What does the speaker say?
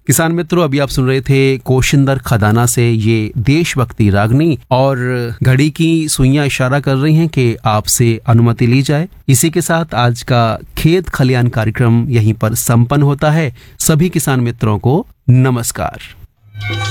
किसान मित्रों, अभी आप सुन रहे थे कोशिंदर खदाना से ये देशभक्ति रागनी, और घड़ी की सुइयां इशारा कर रही हैं कि आपसे अनुमति ली जाए। इसी के साथ आज का खेत खलियान कार्यक्रम यहीं पर संपन्न होता है। सभी किसान मित्रों को नमस्कार।